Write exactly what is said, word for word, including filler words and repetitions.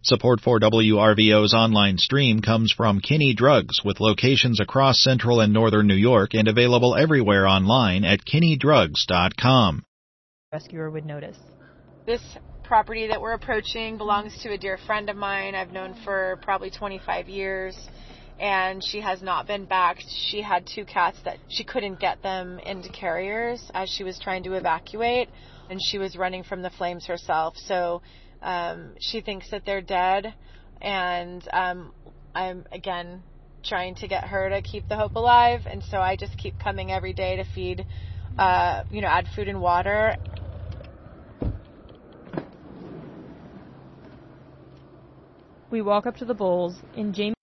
Support for W R V O's online stream comes from Kinney Drugs, with locations across central and northern New York and available everywhere online at kinney drugs dot com. Rescuer would notice. This property that we're approaching belongs to a dear friend of mine I've known for probably twenty-five years, and she has not been back. She had two cats that she couldn't get them into carriers as she was trying to evacuate, and she was running from the flames herself. So um, she thinks that they're dead, and um, I'm, again, trying to get her to keep the hope alive, and so I just keep coming every day to feed, uh, you know, add food and water. We walk up to the bulls, and Jamie